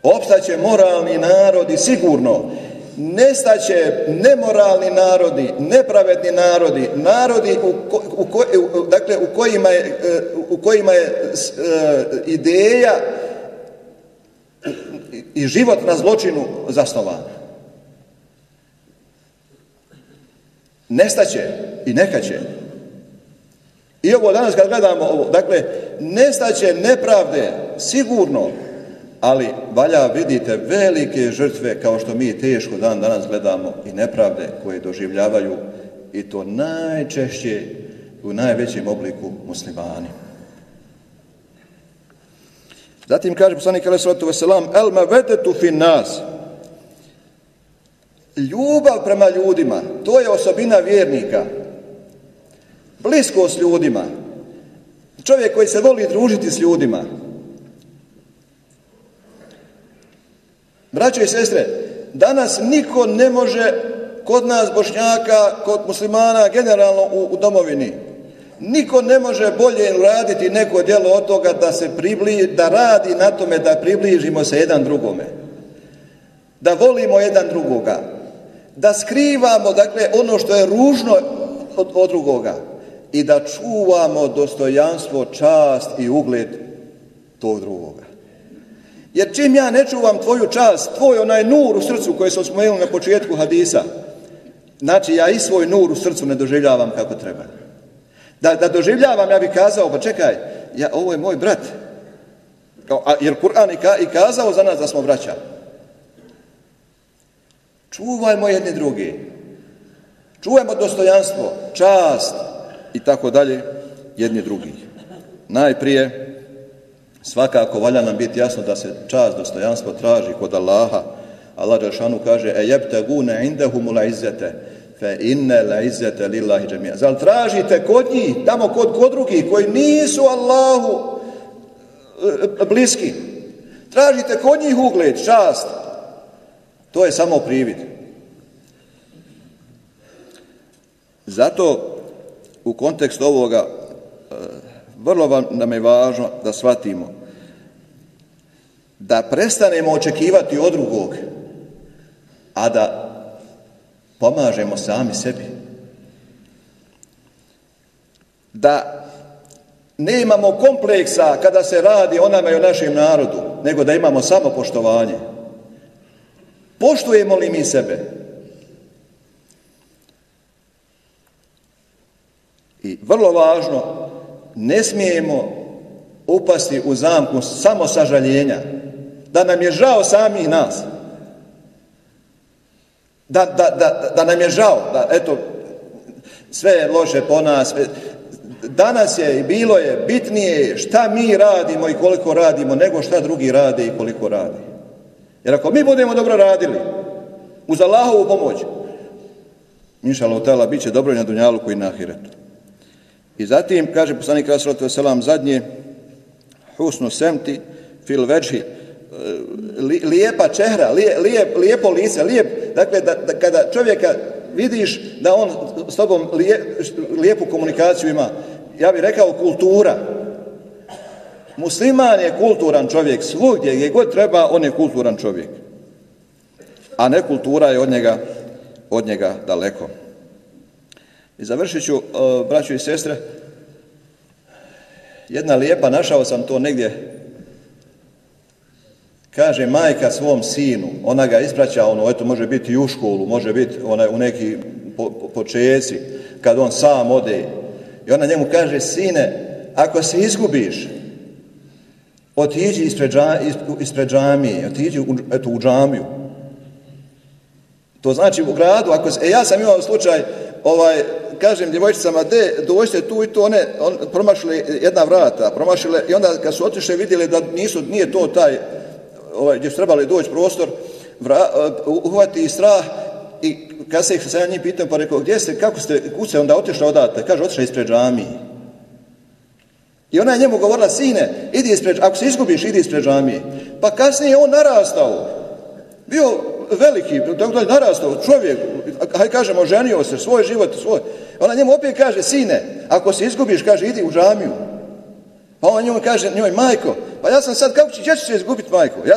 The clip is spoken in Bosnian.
Opstaće moralni narodi sigurno. Nestaće nemoralni narodi, nepravedni narodi, narodi u kojima je ideja i život na zločinu zasnovan. Nestaće i neka će. I ovo danas kad gledamo ovo, dakle, nestaće nepravde sigurno, ali valja vidite velike žrtve kao što mi teško dan danas gledamo i nepravde koje doživljavaju i to najčešće u najvećem obliku muslimani. Zatim kaže poslanik alejhi salatu vesselam: "El mavedetu fin nas." Ljubav prema ljudima, to je osobina vjernika. Bliskost ljudima. Čovjek koji se voli družiti s ljudima. Braćo i sestre, danas niko ne može kod nas Bošnjaka, kod muslimana generalno u domovini, niko ne može bolje uraditi neko djelo od toga da radi na tome da približimo se jedan drugome, da volimo jedan drugoga, da skrivamo dakle ono što je ružno od drugoga i da čuvamo dostojanstvo, čast i ugled tog drugoga. Jer čim ja ne čuvam tvoju čast, tvoj onaj nur u srcu koji smo spomenuli na početku hadisa, znači ja i svoj nur u srcu ne doživljavam kako treba. Da doživljavam, ja bih kazao, pa čekaj, ovo je moj brat. Jer Kur'an i kazao za nas da smo braća. Čuvajmo jedni drugi. Čuvajmo dostojanstvo, čast i tako dalje jedni drugi. Najprije, svakako valja nam biti jasno da se čast, dostojanstvo traži kod Allaha. Allah dželešanu kaže: "Ejebtaguna indahumul izzete fe innal izzete lillahi džemija." Zal tražite kod njih, tamo kod drugih koji nisu Allahu bliski. Tražite kod njih ugled, čast. To je samo privid. Zato u kontekstu ovoga vrlo nam je važno da shvatimo da prestanemo očekivati od drugog, a da pomažemo sami sebi. Da ne imamo kompleksa kada se radi o nama i o našem narodu, nego da imamo samopoštovanje. Poštujemo li mi sebe? I vrlo važno, ne smijemo upasti u zamku samosažaljenja, da nam je žao samih nas, da nam je žao, da eto, sve je loše po nas. Danas je i bilo je bitnije šta mi radimo i koliko radimo, nego šta drugi rade i koliko rade. Jer ako mi budemo dobro radili, uz Allahovu pomoć, inšallahu ta'ala, bit će dobro i na dunjaluku i na ahiretu. I zatim, kaže poslanik alejhi salatu vesselam zadnje, husnu semti fil veđhi, lijepa čehra, lijepo lice, dakle, da kada čovjeka vidiš da on s tobom lijepu komunikaciju ima, ja bih rekao kultura. Musliman je kulturan čovjek, svugdje gdje god treba, on je kulturan čovjek. A nekultura je od njega daleko. I završit ću, braćo i sestre, jedna lijepa, našao sam to negdje, kaže majka svom sinu, ona ga ispraća, eto može biti i u školu, može biti u neki počeci, kad on sam ode, i ona njemu kaže: "Sine, ako se izgubiš, otiđi ispred džamije, otiđi u džamiju." To znači u gradu, ja sam imao slučaj, kažem djevojčicama: "Dođite tu i to", one promašile jedna vrata, i onda kad su otišle vidjeli da nije to taj gdje su trebali doći prostor, uhvati i strah, i kad se ja njih pitam, pa rekao: "Gdje ste, kud ste onda otišla odatle?" Kaže: "Otišla ispred džamije." I ona je njemu govorila: "Sine, ako se izgubiš, idi ispred džamije." Pa kasnije je on narastao, bio veliki, narastao čovjek, hajde kažemo, ženio se, svoj život, ona njemu opet kaže: "Sine, ako se izgubiš, kaže, idi u džamiju." Pa on njemu kaže: "Njoj, majko, pa ja sam sad, gdje ću se izgubiti, majko?